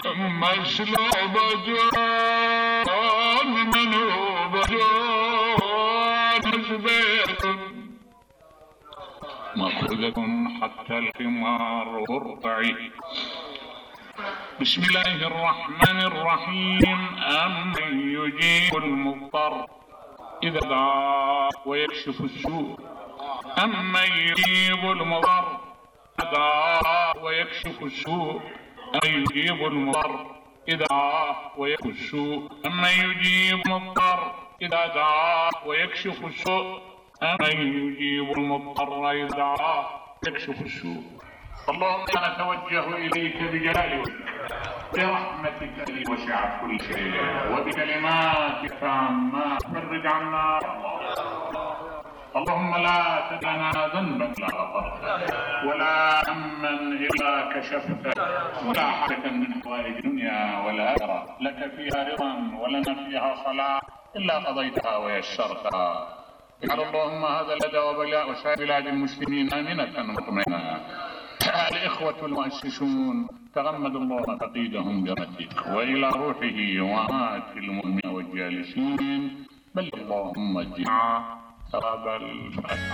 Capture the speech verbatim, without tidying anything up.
مسلوب جون منوب جون زبير مأخوذة حتى الحمار ترتعي. بسم الله الرحمن الرحيم. أمن يجيب المضطر إذا دعا ويكشف السوء. أمن يجيب المضطر إذا دعا ويكشف السوء. أمن يجيب المضطر إذا دعا ويكشف السوء. أمن يجيب المضطر إذا دعا ويكشف السوء. أمن يجيب المضطر إذا دعا ويكشف السوء. اللهم أنا أتوجه إليك بجلال وجهك برحمتك التي وسعت كل شيء وبكلماتك التامات فرج عنا. اللهم لا تدع لنا ذنبا لا غفرته ولا هما إلا كشفته ولا حاجة من حوائج الدنيا والآخرة لك فيها رضا ولنا فيها صلاح إلا قضيتها ويسرتها. اجعل اللهم هذا البلد وسائر بلاد المسلمين آمنة مطمئنة. الإخوة المؤسسون تغمد الله فقيدهم برحمتك وإلى روحه ومات المؤمنين والجالسين بل اللهم اجعل ثواب الفاتحة.